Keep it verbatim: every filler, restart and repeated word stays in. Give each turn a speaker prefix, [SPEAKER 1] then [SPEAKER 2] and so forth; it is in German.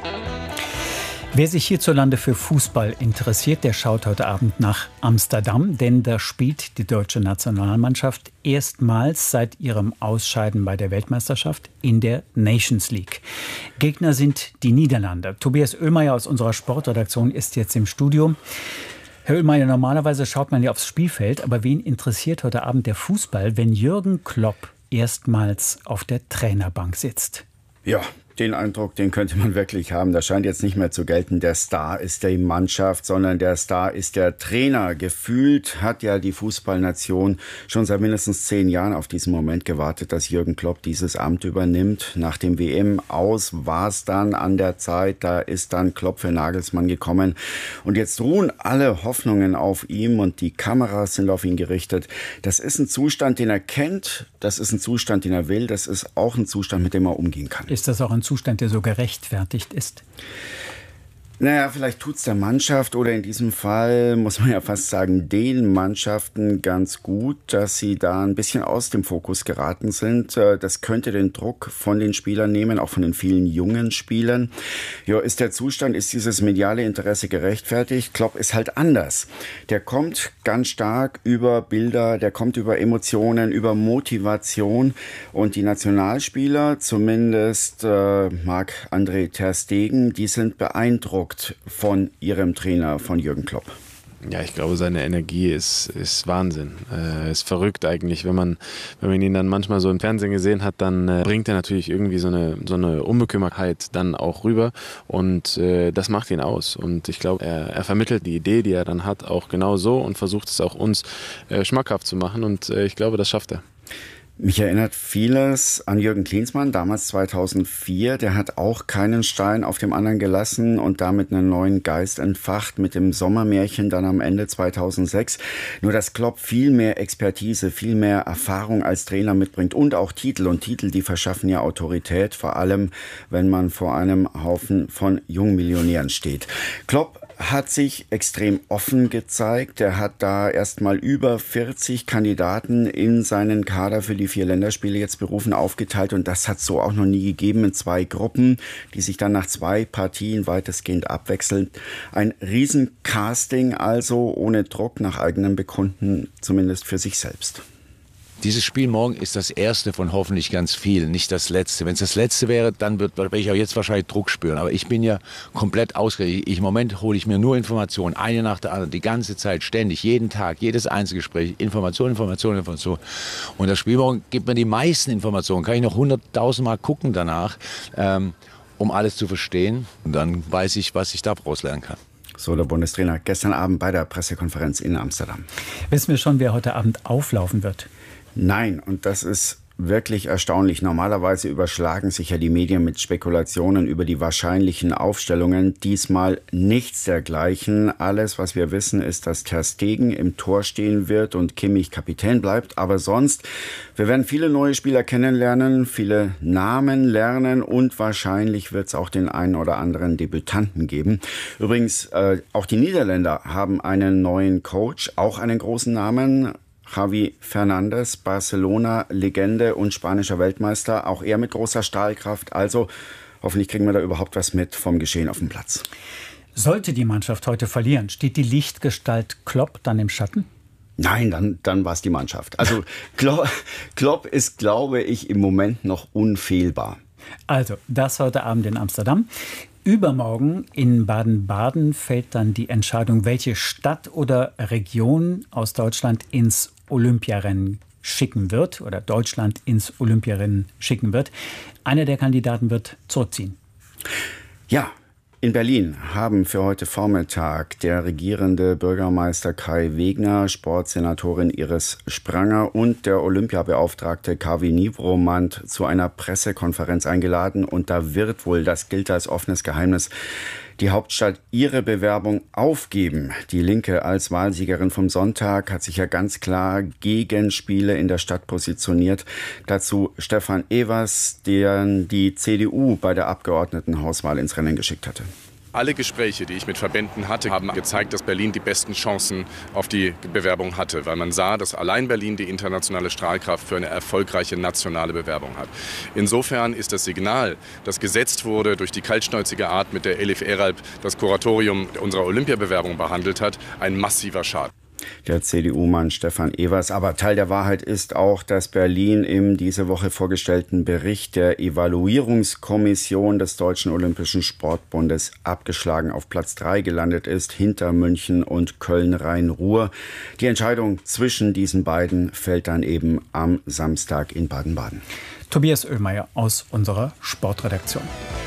[SPEAKER 1] Wer sich hierzulande für Fußball interessiert, der schaut heute Abend nach Amsterdam, denn da spielt die deutsche Nationalmannschaft erstmals seit ihrem Ausscheiden bei der Weltmeisterschaft in der Nations League. Gegner sind die Niederlande. Tobias Oehlmeier aus unserer Sportredaktion ist jetzt im Studio. Herr Oehlmeier, normalerweise schaut man ja aufs Spielfeld, aber wen interessiert heute Abend der Fußball, wenn Jürgen Klopp erstmals auf der Trainerbank sitzt?
[SPEAKER 2] Ja, den Eindruck, den könnte man wirklich haben. Das scheint jetzt nicht mehr zu gelten. Der Star ist die Mannschaft, sondern der Star ist der Trainer. Gefühlt hat ja die Fußballnation schon seit mindestens zehn Jahren auf diesen Moment gewartet, dass Jürgen Klopp dieses Amt übernimmt. Nach dem W M-Aus war es dann an der Zeit. Da ist dann Klopp für Nagelsmann gekommen. Und jetzt ruhen alle Hoffnungen auf ihm und die Kameras sind auf ihn gerichtet. Das ist ein Zustand, den er kennt. Das ist ein Zustand, den er will. Das ist auch ein Zustand, mit dem er umgehen kann.
[SPEAKER 1] Ist das auch ein Zustand, der so gerechtfertigt ist?
[SPEAKER 2] Naja, vielleicht tut's der Mannschaft oder in diesem Fall, muss man ja fast sagen, den Mannschaften ganz gut, dass sie da ein bisschen aus dem Fokus geraten sind. Das könnte den Druck von den Spielern nehmen, auch von den vielen jungen Spielern. Ja, ist der Zustand, ist dieses mediale Interesse gerechtfertigt? Klopp ist halt anders. Der kommt ganz stark über Bilder, der kommt über Emotionen, über Motivation. Und die Nationalspieler, zumindest äh, Marc-André ter Stegen, die sind beeindruckt von ihrem Trainer, von Jürgen Klopp.
[SPEAKER 3] Ja, ich glaube, seine Energie ist, ist Wahnsinn. Äh, ist verrückt eigentlich. Wenn man, wenn man ihn dann manchmal so im Fernsehen gesehen hat, dann äh, bringt er natürlich irgendwie so eine, so eine Unbekümmertheit dann auch rüber. Und äh, das macht ihn aus. Und ich glaube, er, er vermittelt die Idee, die er dann hat, auch genau so und versucht es auch uns äh, schmackhaft zu machen. Und äh, ich glaube, das schafft er.
[SPEAKER 2] Mich erinnert vieles an Jürgen Klinsmann, damals zweitausendvier. Der hat auch keinen Stein auf dem anderen gelassen und damit einen neuen Geist entfacht mit dem Sommermärchen dann am Ende zweitausendsechs. Nur dass Klopp viel mehr Expertise, viel mehr Erfahrung als Trainer mitbringt und auch Titel. Und Titel, die verschaffen ja Autorität, vor allem wenn man vor einem Haufen von Jungmillionären steht. Klopp hat sich extrem offen gezeigt. Er hat da erstmal über vierzig Kandidaten in seinen Kader für die vier Länderspiele jetzt berufen aufgeteilt. Und das hat es so auch noch nie gegeben in zwei Gruppen, die sich dann nach zwei Partien weitestgehend abwechseln. Ein Riesencasting also, ohne Druck, nach eigenem Bekunden, zumindest für sich selbst.
[SPEAKER 4] Dieses Spiel morgen ist das erste von hoffentlich ganz vielen, nicht das letzte. Wenn es das letzte wäre, dann würde ich auch jetzt wahrscheinlich Druck spüren. Aber ich bin ja komplett ausgerechnet. Ich, Im Moment hole ich mir nur Informationen, eine nach der anderen, die ganze Zeit, ständig, jeden Tag, jedes Einzelgespräch, Information, Information, Information. Und das Spiel morgen gibt mir die meisten Informationen. Kann ich noch hunderttausend Mal gucken danach, ähm, um alles zu verstehen. Und dann weiß ich, was ich daraus lernen kann.
[SPEAKER 2] So der Bundestrainer gestern Abend bei der Pressekonferenz in Amsterdam.
[SPEAKER 1] Wissen wir schon, wer heute Abend auflaufen wird?
[SPEAKER 2] Nein, und das ist wirklich erstaunlich. Normalerweise überschlagen sich ja die Medien mit Spekulationen über die wahrscheinlichen Aufstellungen. Diesmal nichts dergleichen. Alles, was wir wissen, ist, dass ter Stegen im Tor stehen wird und Kimmich Kapitän bleibt. Aber sonst, wir werden viele neue Spieler kennenlernen, viele Namen lernen und wahrscheinlich wird es auch den einen oder anderen Debütanten geben. Übrigens, äh, auch die Niederländer haben einen neuen Coach, auch einen großen Namen. Javi Fernandes, Barcelona-Legende und spanischer Weltmeister, auch er mit großer Stahlkraft. Also hoffentlich kriegen wir da überhaupt was mit vom Geschehen auf dem Platz.
[SPEAKER 1] Sollte die Mannschaft heute verlieren, steht die Lichtgestalt Klopp dann im Schatten?
[SPEAKER 2] Nein, dann, dann war es die Mannschaft. Also Klopp, Klopp ist, glaube ich, im Moment noch unfehlbar.
[SPEAKER 1] Also, das heute Abend in Amsterdam. Übermorgen in Baden-Baden fällt dann die Entscheidung, welche Stadt oder Region aus Deutschland ins Olympiarennen schicken wird oder Deutschland ins Olympiarennen schicken wird. Einer der Kandidaten wird zurückziehen.
[SPEAKER 2] Ja. In Berlin haben für heute Vormittag der regierende Bürgermeister Kai Wegner, Sportsenatorin Iris Spranger und der Olympiabeauftragte Kaveh Nivromand zu einer Pressekonferenz eingeladen. Und da wird wohl, das gilt als offenes Geheimnis, die Hauptstadt ihre Bewerbung aufgeben. Die Linke als Wahlsiegerin vom Sonntag hat sich ja ganz klar gegen Spiele in der Stadt positioniert. Dazu Stefan Evers, den die C D U bei der Abgeordnetenhauswahl ins Rennen geschickt hatte.
[SPEAKER 5] Alle Gespräche, die ich mit Verbänden hatte, haben gezeigt, dass Berlin die besten Chancen auf die Bewerbung hatte, weil man sah, dass allein Berlin die internationale Strahlkraft für eine erfolgreiche nationale Bewerbung hat. Insofern ist das Signal, das gesetzt wurde durch die kaltschnäuzige Art, mit der Elif Eralp das Kuratorium unserer Olympiabewerbung behandelt hat, ein massiver Schaden.
[SPEAKER 2] Der C D U-Mann Stefan Evers. Aber Teil der Wahrheit ist auch, dass Berlin im diese Woche vorgestellten Bericht der Evaluierungskommission des Deutschen Olympischen Sportbundes abgeschlagen auf Platz drei gelandet ist, hinter München und Köln-Rhein-Ruhr. Die Entscheidung zwischen diesen beiden fällt dann eben am Samstag in Baden-Baden.
[SPEAKER 1] Tobias Oehlmeier aus unserer Sportredaktion.